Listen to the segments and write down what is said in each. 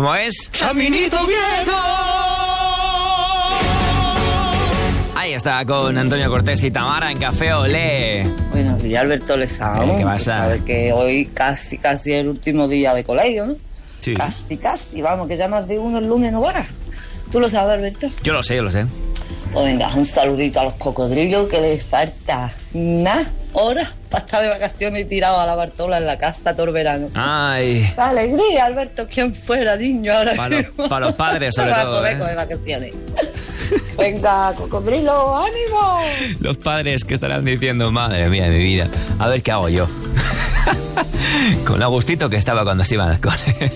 ¿Cómo es? Caminito Viejo. Ahí está, con Antonio Cortés y Tamara en Café Olé. Buenos días, Alberto Lezano. ¿Qué pasa? Tú sabes que hoy casi es el último día de colegio, ¿no? Sí. Casi, vamos, que ya más de uno el lunes no va. ¿Tú lo sabes, Alberto? Yo lo sé. Pues venga, un saludito a los cocodrilos que les falta nada, horas para estar de vacaciones y tirado a la Bartola en la casa todo el verano. Ay. ¡Qué alegría, Alberto! ¿Quién fuera niño ahora? Para los padres, sobre para todo. poder coger vacaciones. Venga, cocodrilo, ánimo. Los padres que estarán diciendo, madre mía de mi vida, a ver qué hago yo. Con lo gustito que estaba cuando se iban al cole.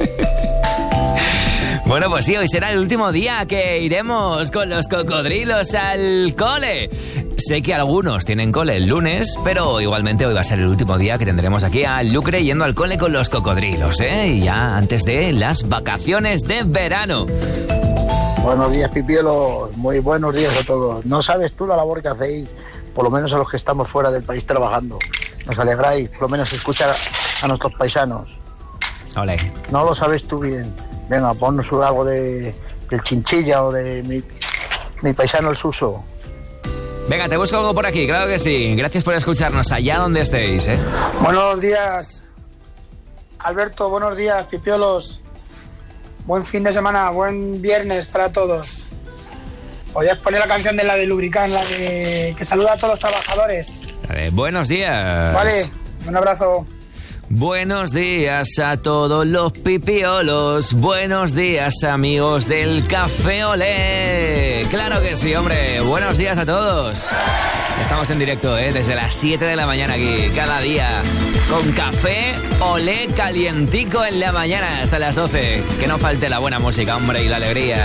Bueno, pues sí, hoy será el último día que iremos con los cocodrilos al cole. Sé que algunos tienen cole el lunes, pero igualmente hoy va a ser el último día que tendremos aquí a Lucre yendo al cole con los cocodrilos, ¿eh? Y ya antes de las vacaciones de verano. Buenos días, pipielos. Muy buenos días a todos. No sabes tú la labor que hacéis, por lo menos a los que estamos fuera del país trabajando. Nos alegráis, por lo menos escuchar a nuestros paisanos. Ole. No lo sabes tú bien. Venga, ponnos algo del Chinchilla o de mi paisano el Suso. Venga, te busco algo por aquí, claro que sí. Gracias por escucharnos allá donde estéis, ¿eh? Buenos días, Alberto. Buenos días, pipiolos. Buen fin de semana, buen viernes para todos. Podrías poner la canción de la de Lubricant, la de que saluda a todos los trabajadores. Buenos días. Vale, un abrazo. Buenos días a todos los pipiolos. Buenos días, amigos del Café Olé. Claro que sí, hombre. Buenos días a todos. Estamos en directo, desde las 7 de la mañana aquí, cada día, con Café Olé calientico en la mañana hasta las 12. Que no falte la buena música, hombre, y la alegría.